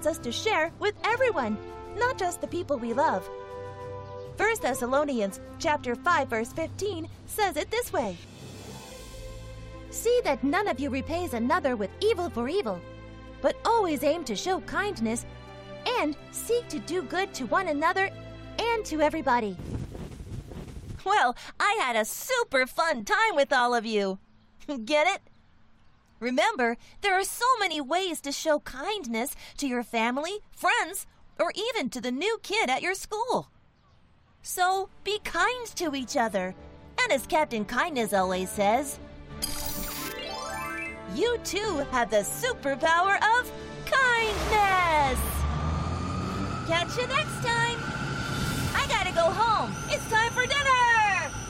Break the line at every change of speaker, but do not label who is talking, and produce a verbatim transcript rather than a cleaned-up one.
us to share with everyone, not just the people we love. First Thessalonians chapter five verse fifteen says it this way: "See that none of you repays another with evil for evil, but always aim to show kindness and seek to do good to one another and to everybody." Well, I had a super fun time with all of you. Get it? Remember, there are so many ways to show kindness to your family, friends, or even to the new kid at your school. So be kind to each other. And as Captain Kindness always says, you too have the superpower of kindness. Catch you next time. I gotta go home